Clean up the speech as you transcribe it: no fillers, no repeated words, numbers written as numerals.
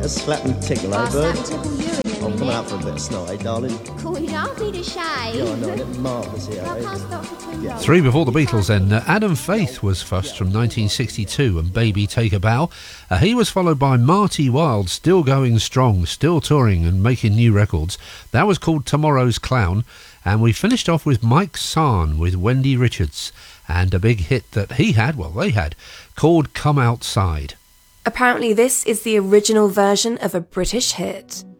A slap and tickle, eh, bird? I'm coming out for a bit of snot, eh, darling? Cool, you don't need a shave. Yeah, I know, it's marvellous here, eh? Three before the Beatles then. Adam Faith was first from 1962 and Baby Take a Bow. He was followed by Marty Wilde, still going strong, still touring and making new records. That was called Tomorrow's Clown. And we finished off with Mike Sarn with Wendy Richards and a big hit that they had, called Come Outside. Apparently this is the original version of a British hit.